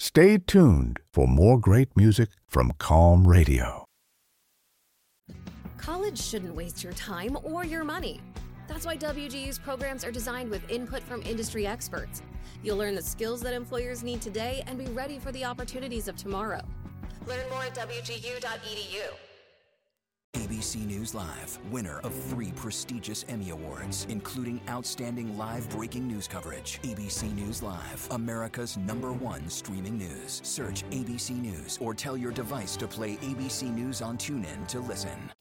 Stay tuned for more great music from Calm Radio. College shouldn't waste your time or your money. That's why WGU's programs are designed with input from industry experts. You'll learn the skills that employers need today and be ready for the opportunities of tomorrow. Learn more at WGU.edu. ABC News Live, winner of 3 prestigious Emmy Awards, including outstanding live breaking news coverage. ABC News Live, America's #1 streaming news. Search ABC News or tell your device to play ABC News on TuneIn to listen.